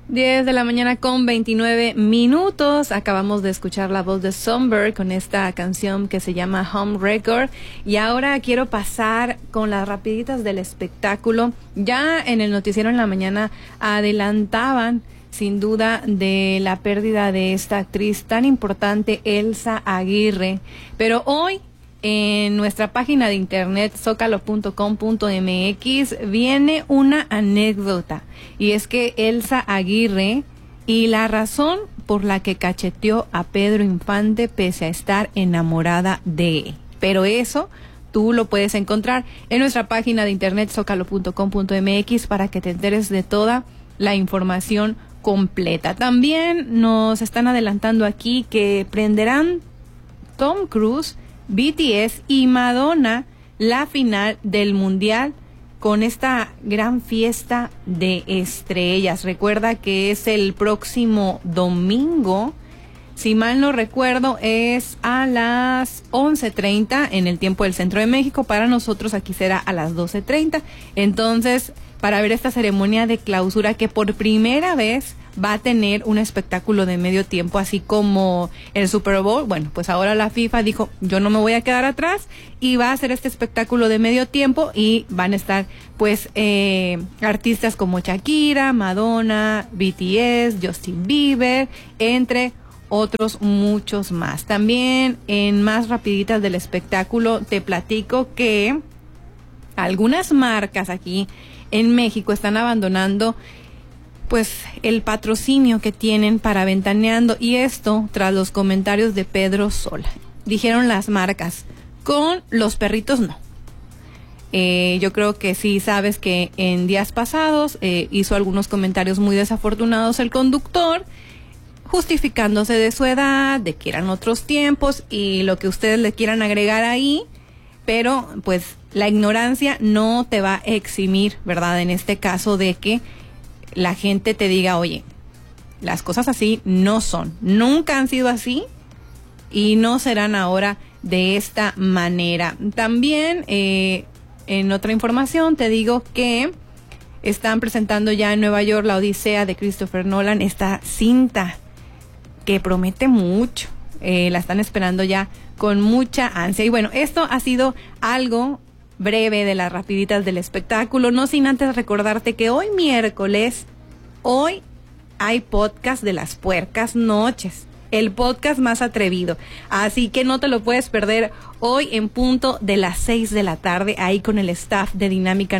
10 de la mañana con 29 minutos. Acabamos de escuchar la voz de Songbird con esta canción que se llama Home Record. Y ahora quiero pasar con las rapiditas del espectáculo. Ya en el noticiero en la mañana adelantaban sin duda de la pérdida de esta actriz tan importante, Elsa Aguirre. Pero hoy en nuestra página de internet zocalo.com.mx viene una anécdota, y es que Elsa Aguirre y la razón por la que cacheteó a Pedro Infante pese a estar enamorada de él. Pero eso tú lo puedes encontrar en nuestra página de internet zocalo.com.mx para que te enteres de toda la información completa. También nos están adelantando aquí que prenderán Tom Cruise, BTS y Madonna la final del Mundial con esta gran fiesta de estrellas. Recuerda que es el próximo domingo, si mal no recuerdo, es a las 11:30 en el tiempo del Centro de México. Para nosotros aquí será a las 12:30. Entonces, para ver esta ceremonia de clausura que por primera vez va a tener un espectáculo de medio tiempo, así como el Super Bowl. Bueno, pues ahora la FIFA dijo, yo no me voy a quedar atrás, y va a hacer este espectáculo de medio tiempo, y van a estar pues artistas como Shakira, Madonna, BTS, Justin Bieber, entre otros muchos más. También en más rapiditas del espectáculo te platico que algunas marcas aquí en México están abandonando pues el patrocinio que tienen para Ventaneando, y esto tras los comentarios de Pedro Sola. Dijeron las marcas, con los perritos no. Yo creo que sí sabes que en días pasados hizo algunos comentarios muy desafortunados el conductor, justificándose de su edad, de que eran otros tiempos y lo que ustedes le quieran agregar ahí, pero pues la ignorancia no te va a eximir, ¿verdad? En este caso de que la gente te diga, oye, las cosas así no son, nunca han sido así y no serán ahora de esta manera. También en otra información te digo que están presentando ya en Nueva York La Odisea de Christopher Nolan, esta cinta que promete mucho. La están esperando ya con mucha ansia. Y bueno, esto ha sido algo breve de las rapiditas del espectáculo, no sin antes recordarte que hoy miércoles, hoy hay podcast de Las Puercas Noches, el podcast más atrevido, así que no te lo puedes perder hoy en punto de las 6 de la tarde, ahí con el staff de Dinámica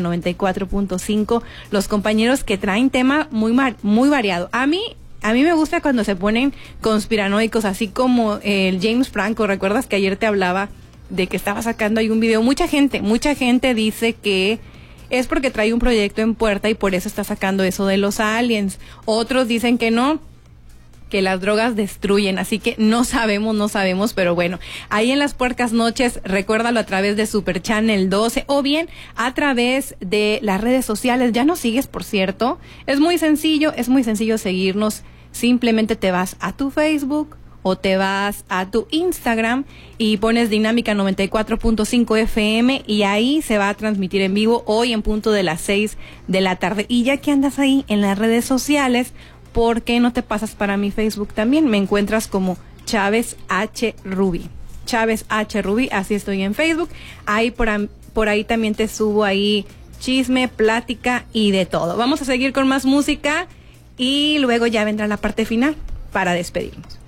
94.5, los compañeros que traen tema muy variado. A mí me gusta cuando se ponen conspiranoicos, así como el James Franco. ¿Recuerdas que ayer te hablaba de que estaba sacando ahí un video? Mucha gente dice que es porque trae un proyecto en puerta y por eso está sacando eso de los aliens. Otros dicen que no, que las drogas destruyen, así que no sabemos, pero bueno, ahí en Las Puercas Noches, recuérdalo a través de Super Channel 12 o bien a través de las redes sociales. ¿Ya nos sigues, por cierto? Es muy sencillo seguirnos. Simplemente te vas a tu Facebook o te vas a tu Instagram y pones Dinámica 94.5 FM y ahí se va a transmitir en vivo hoy en punto de las 6 de la tarde. Y ya que andas ahí en las redes sociales, ¿por qué no te pasas para mi Facebook también? Me encuentras como Chávez H. Ruby. Chávez H. Ruby, así estoy en Facebook. Ahí por ahí también te subo ahí chisme, plática y de todo. Vamos a seguir con más música y luego ya vendrá la parte final para despedirnos.